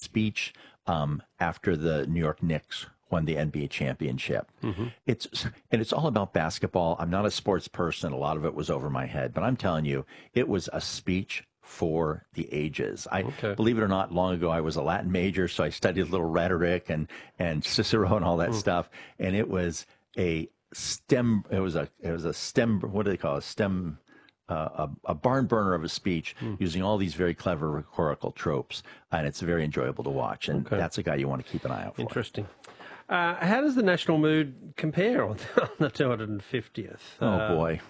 speech after the New York Knicks won the NBA championship. It's all about basketball. I'm not a sports person. A lot of it was over my head, but I'm telling you, it was a speech for the ages. Believe it or not, long ago I was a Latin major, so I studied a little rhetoric and Cicero and all that stuff. And it was a stem. It was a stem. What do they call it? A barn burner of a speech using all these very clever rhetorical tropes, and it's very enjoyable to watch. And that's a guy you want to keep an eye out for. Interesting. How does the national mood compare on the 250th? Oh boy.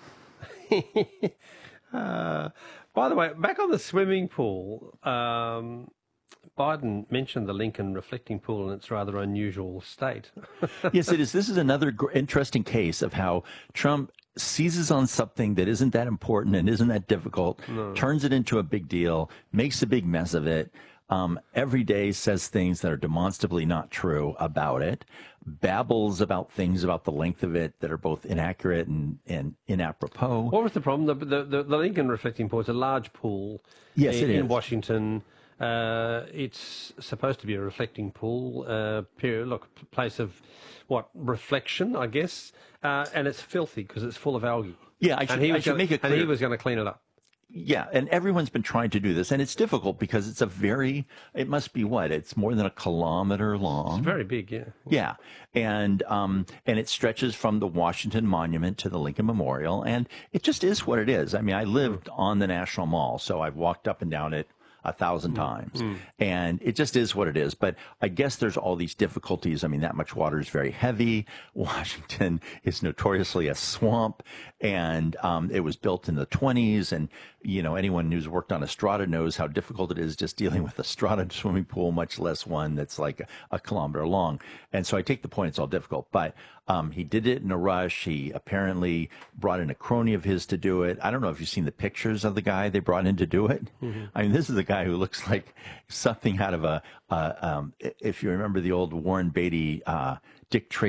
By the way, back on the swimming pool, Biden mentioned the Lincoln reflecting pool in its rather unusual state. Yes, it is. This is another interesting case of how Trump seizes on something that isn't that important and isn't that difficult, turns it into a big deal, makes a big mess of it, every day says things that are demonstrably not true about it, babbles about things about the length of it that are both inaccurate and inapropos. What was the problem? The Lincoln reflecting pool is a large pool in Washington. It's supposed to be a reflecting pool, place of reflection, I guess, and it's filthy because it's full of algae. Yeah, I should make it clear. And he was going to clean it up. Yeah, and everyone's been trying to do this, and it's difficult because it must be it's more than a kilometer long. It's very big, yeah. Yeah, and it stretches from the Washington Monument to the Lincoln Memorial, and it just is what it is. I mean, I lived on the National Mall, so I've walked up and down it 1,000 times, and it just is what it is. But I guess there's all these difficulties. I mean, that much water is very heavy. Washington is notoriously a swamp, and it was built in the 1920s. And anyone who's worked on Estrada knows how difficult it is just dealing with a Estrada swimming pool, much less one that's like a kilometer long. And so I take the point; it's all difficult. But he did it in a rush. He apparently brought in a crony of his to do it. I don't know if you've seen the pictures of the guy they brought in to do it. I mean, this is a guy who looks like something out of if you remember the old Warren Beatty, Dick Tracy